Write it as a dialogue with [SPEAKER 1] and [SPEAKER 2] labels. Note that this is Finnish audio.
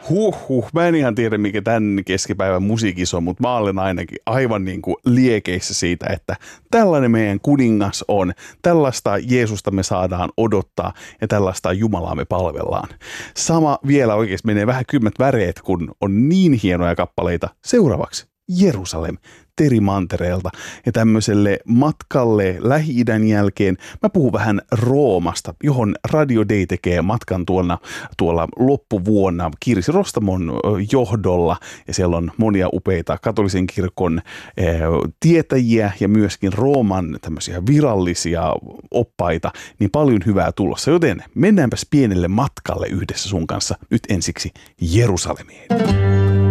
[SPEAKER 1] Mä en ihan tiedä, mikä tämän keskipäivän musiikis on, mutta mä olen ainakin aivan niin kuin liekeissä siitä, että tällainen meidän kuningas on, tällaista Jeesusta me saadaan odottaa ja tällaista Jumalaa me palvellaan. Sama vielä oikeasti menee vähän kylmät väreet, kun on niin hienoja kappaleita. Seuraavaksi Jerusalem Teri Mantereelta ja tämmöiselle matkalle Lähi-idän jälkeen mä puhun vähän Roomasta, johon Radio Day tekee matkan tuolla loppuvuonna Kirsi Rostamon johdolla ja siellä on monia upeita katolisen kirkon tietäjiä ja myöskin Rooman tämmöisiä virallisia oppaita, niin paljon hyvää tulossa, joten mennäänpäs pienelle matkalle yhdessä sun kanssa nyt ensiksi Jerusalemiin.